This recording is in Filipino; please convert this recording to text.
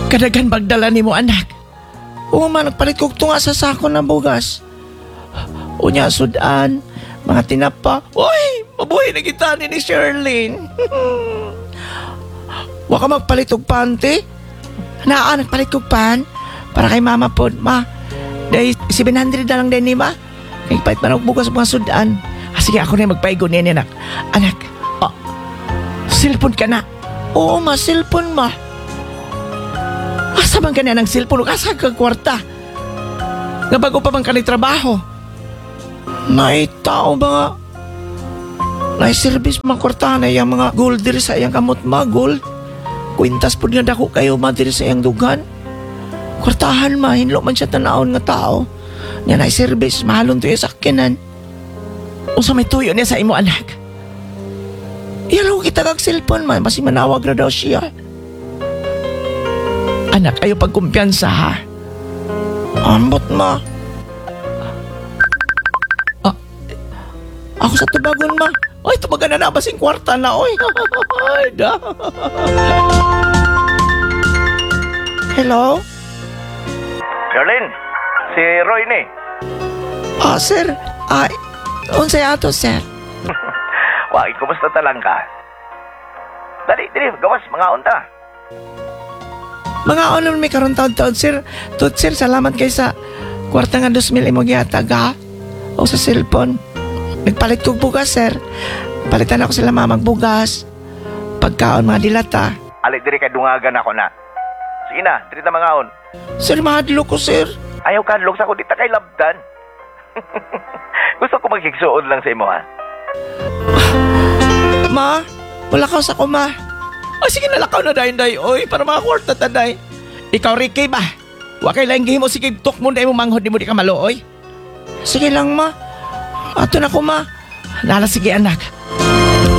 Kadagan magdala ni mo, anak. Oo man, nagpalit ko tunga sa sako ng bugas. Unya, sudan, mga tinapa. Uy, mabuhay na kita ni Sherlyn. Wa ka magpalit og panty? Naa, nagpalit ko pan. Para kay mama po, ma. Dahil 700 na lang din ni ma. Kaya pahit man og bugas mga sudan. Sige, ako na magpaigo niya, anak. Anak, cellphone ka na. Oo, ma, cellphone, ma. Asa man ka na ng cellphone? Asa ka kwarta? Nga bago pa man ka trabaho? Naitao ba nga? Nai-service mga kwarta na yung mga gold diri sa iyang kamot, ma, gold. Kwintas po nga dako kayo, ma, diri sa iyang dugan. Kwartahan, ma, hinlo man siya tanaon nga tao. Nga nai-service, mahalon to yung sakyanan. Unsa may tuyo niya sa imo, anak? Iyalaw kita kag cellphone, man. Basi manawag na daw siya. Anak, ayaw pagkumpiyansa, ha? Ambot, ma. Ako sa tubagon, ma. Ay, tubagan na basing kwarta na, oy. Ay, da. Hello? Sherlyn, si Roy ni. Sir. Unsay ato, sir? Wagi, kumusta talang ka? Dali, gawas, mga unta. Mga ano may karon taon-taon, sir. Sir, salamat kay sa kwarta nga 2,000 imo gihatag, ha? O sa cellphone. Nagpalit ko bugas, sir. Palitan ako sila mamang bugas. Pagkaon mga dilata. Alit diri kay dungagan ako na. Sige na, diri ta mga on. Sir, mahadlo ko, sir. Ayaw kadlok sa ko, di ta kay labdan. Gusto ko magkiksuod lang sa imo, ha? Ma, wala ka sa ko, ma. Sige, nalakaw na dahin-dahin, oy, para mga kwarta taday. Ikaw, Ricky, ba? Wakay lang gihimo, sige, tuk mo, dahil mo manghod, di mo di ka malo, oy. Sige lang, ma. Ato na ko, ma. Nala, sige, anak.